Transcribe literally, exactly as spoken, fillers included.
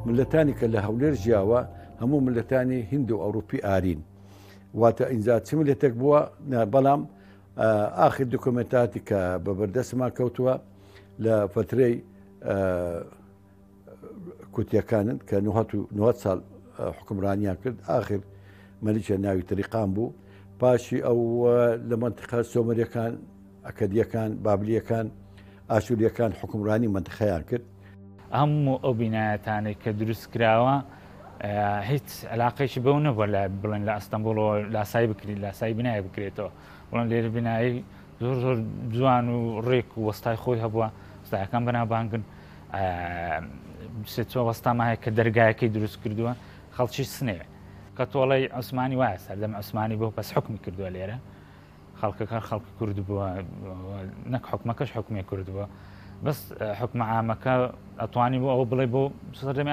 ملەتانی کە لە هەولێر ژیاوە هەموو ملەتانی هند و ئەوروپی ئارین واتە ئینجا چ ملەتێک بووە بەڵام ئاخر دوکومنتاتی کە بە بەردەستمان کەوتووە لە فترەی کوتیەکانن کە نۆ ساڵ حکمڕانیان کرد ئاخر مەلیکە ناوی تەریقان بوو پاشی ئەو لە منتیقە سۆمەریەکان ئەکەدیەکان بابلیەکان ئاشوریەکان حکمڕانی منتیقەیان کرد هەموو ئەو بینایەتانێک کە دروست کراوە هیچ علاقەیەکی بەو نەبووە لە بڵێن لە ئەستەمبوڵەوە لاسایی بکرێت لاسایی بینایە بکرێتەوە بڵێن لێرە بینایی زۆر زۆر جوان و ڕێک و وەستای خۆی هەبووە وەستایەکان بەنابانگن چۆ وەستاما هەیە کە دەرگایەکەی دروست کردووە خەڵکی سنێوێ کە تۆڵی عوسمانی وایە سەردەم عوسمانی بۆ پەس حکمی کردووە لێرە خەڵکەکە خەڵکی کورد بووە نەک حکومەکەش حکومی کورد بووە بەس حکومە عامەکە ئەتوانی بۆ ئەوە بڵێ بۆ سەردەمی